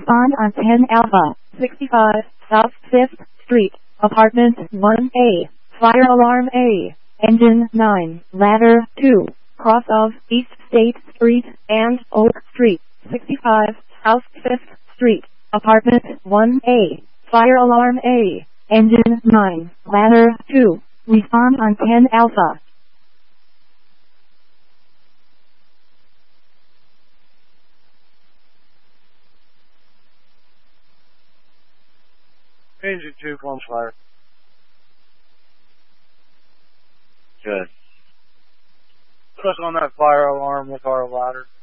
Respond on 10 Alpha, 65, South 5th Street, Apartment 1A, Fire Alarm A, Engine 9, Ladder 2, cross of East State Street and Oak Street, 65, South 5th Street, Apartment 1A, Fire Alarm A, Engine 9, Ladder 2, respond on 10 Alpha. Engine 2, Clone Fire. Good. Put us on that fire alarm with our ladder.